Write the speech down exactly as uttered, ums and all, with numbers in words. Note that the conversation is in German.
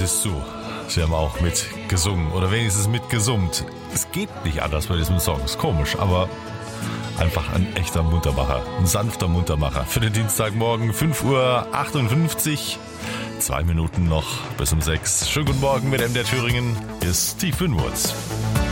es zu. Sie haben auch mitgesungen oder wenigstens mitgesummt. Es geht nicht anders bei diesem Song. Ist komisch, aber einfach ein echter Muntermacher. Ein sanfter Muntermacher. Für den Dienstagmorgen, fünf Uhr achtundfünfzig. Zwei Minuten noch bis um sechs. Schönen guten Morgen mit M D R Thüringen. Hier ist Steve Winwoods.